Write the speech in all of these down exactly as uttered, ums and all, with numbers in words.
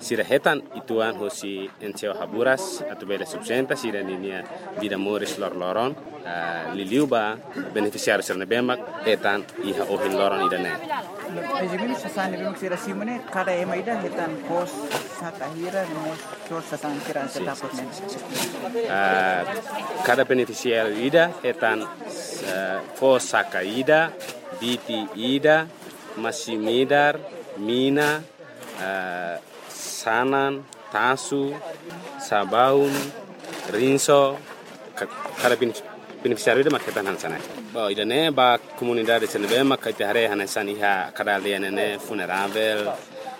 sira hetan ituan hosi enceo haburas atau bela subsenta sira ninia vida moris lor loron uh, liliuba beneficiário sira nebemak hetan iha ohin loron idane. Ejimini sasani bemuk sira simone kada ema ida hetan pos sakahira mos sos sasan kira setapos men. Uh, cada beneficiário ida hetan uh, pos sakaida, biti ida, masimidar, mina, uh, sanan, tasu, sabaun, rinso, cada beneficiário ida maketan hansana. Ba idane ba comunidade senebe makati hare hanesan iha kada lianene funerável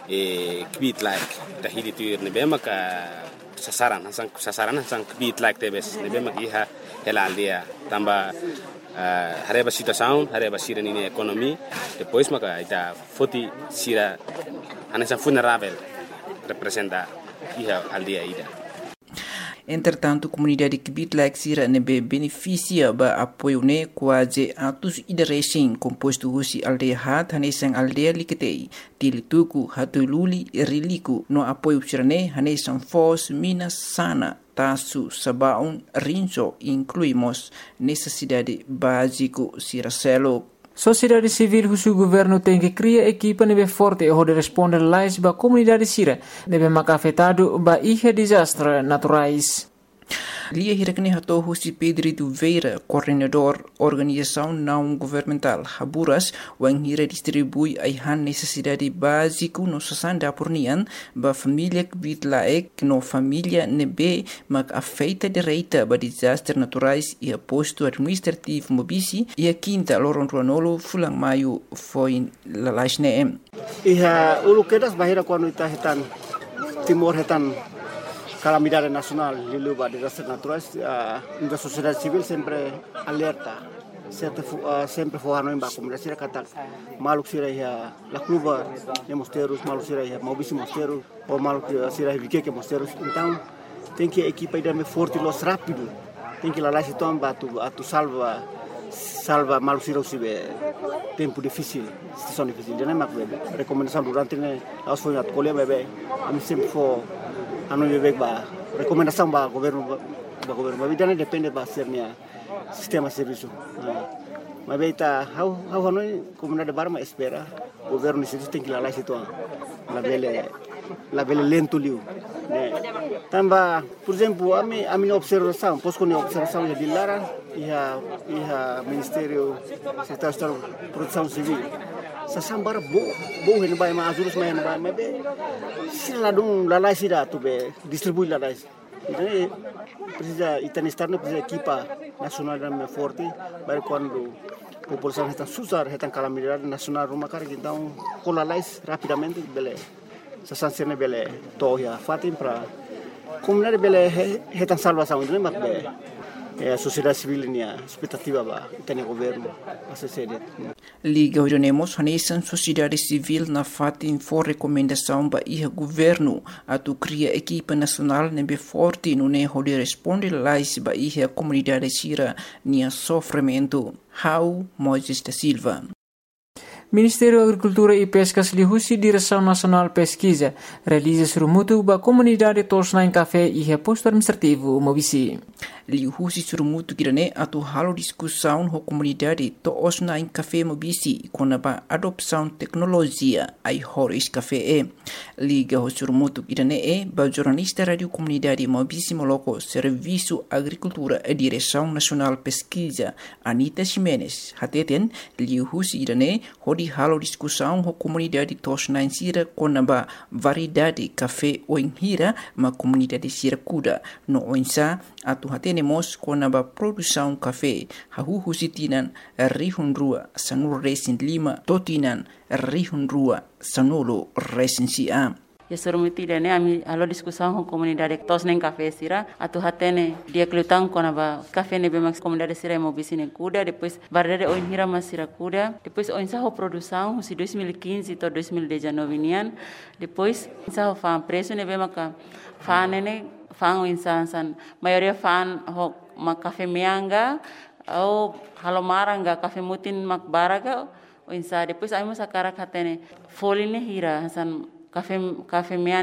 e kvit like tahidi tuir nebe maka sasaran hasan sasaran hasan kvit like tebes nebe mak iha helaldia tamba uh, hareba situação hareba sira nini ekonomi depois maka ita foti sira hanesan funerável representa iha aldia ida. Entretanto, a comunidade que Bitlak Sira nebe beneficia ba apoio ne quase atos ida racing composto husi aldeia hat hanesan aldeia liketei tilituku hatululi riliku no apoio sirane hanesan fos mina sana tasu sabaun rinso incluímos necessidade básico siracelo. Sociedade civil husu governo tem que criar equipa nebe forte e de responder lais ba comunidade sira nebe maka afetado ba ihe desastre naturais. Lia hirakne hato husi Pedro Veira, coordenador organização não governamental Haburas, wang hira distribui aihan necessidade básico no sasanda pornian ba família Bitlaek no família nebe mak afeita direita ba desastre naturais e aposto administrativo mobisi e a quinta loron ruanolo fulang maio foi lalasne. Iha ulu kedas bahira quando ita hetan timor hetan calamidade nacional liluba desastres naturais, a uh, sociedade civil sempre alerta, sempre uh, sempre forno em baco, mas sira kata maluk sira ya la cluba de mosteiros, maluk sira ya mobisi mosteiros, ou maluk sira vique que mosteiros. Então tem que a equipa ir me forte los rápido, tem que lá lá se toma atu atu salva salva maluk sira usibe tempo difícil, situação difícil. Já nem mak bebe. Recomendação durante ne aos foi at colher bebe, a mim sempre for anu bebek ba recomendação ba governo ba governo ba bidane depende ba sernia sistema serviço mas beita how how hanoi comunidade barma espera governo se tem que lá lá situa la bele la bele lento liu né tamba por exemplo a mi a minha observação posso com observação de Lara e a e a ministério secretário de proteção civil sasambara bo bo hen bay ma azulus ma hen bay ma be sila dum la la sida tu be distribui la la então precisa itani estarno precisa equipa nacional da forte para quando a população está susar está calamidade nacional uma cara então com la la rapidamente bele sasansene bele toya fatim para comunidade bele está salvação né mas be a sociedade civil ni a expectativa ba itani governo a sede Liga Orionemos hanesan sociedade civil na fatin for recomendação ba iha governo atu cria equipa nacional nebe forte no ne holi responde lais ba iha comunidade sira nia sofrimento. How Moisés da Silva. Ministério da Agricultura e Pescas lihusi Direção Nacional Pesquisa realiza surumutu ba comunidade tosna em café e reposto administrativo mobisi. Lihusi surumutu kirane atu halo discussão ho comunidade tosna em café mobisi kona ba adopção tecnologia ai horis café e. Liga ho surumutu kirane e ba jornalista radio comunidade mobisi moloko Serviço Agricultura e Direção Nacional Pesquisa Anita Ximenes hateten lihusi kirane hodi halo discussão ho comunidade tosna em sira kona ba variedade café o em hira ma comunidade sira kuda no oinsa atu hatenemos kona ba produção café hahuhu sitinan rihun rua sanur resin lima totinan rihun rua sanolo resin sia. Ya surumuti dene ami alo discussão com comunidade tos nem café sira atu hatene dia klutang kona ba café ne bemax comunidade sira mo bisine kuda depois barrere o hira masira kuda depois o insa ho produção si dois mil e quinze to dois mil e dezenove nian depois insa ho fan preço ne bemaka fanene fan o insa san maioria fan ho ma café meanga ou halomaranga café mutin mak baraga o insa depois ai mo sakara hatene foline hira san café café